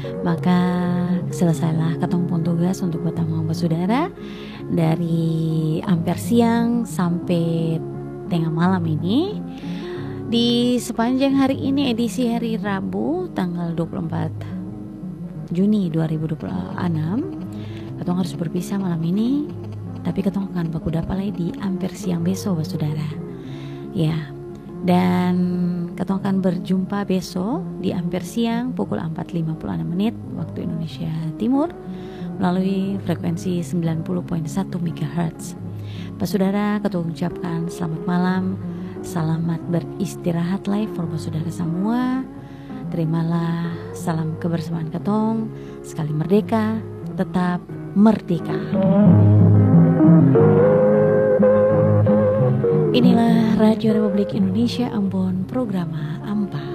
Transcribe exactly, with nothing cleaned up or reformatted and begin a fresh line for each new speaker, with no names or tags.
Maka selesailah ketong pun tugas untuk bertemu saudara dari hampir siang sampai tengah malam ini. Di sepanjang hari ini, edisi hari Rabu tanggal dua puluh empat Juni dua ribu dua puluh enam, ketong harus berpisah malam ini. Tapi ketong akan baku dapat lagi di hampir siang besok saudara. Ya. Dan ketong akan berjumpa besok di hampir siang pukul empat lima puluh enam menit waktu Indonesia Timur melalui frekuensi sembilan puluh koma satu megahertz. Pak saudara, ketong ucapkan selamat malam, selamat beristirahat live for saudara semua. Terimalah salam kebersamaan ketong, sekali merdeka, tetap merdeka. Inilah Radio Republik Indonesia Ambon, program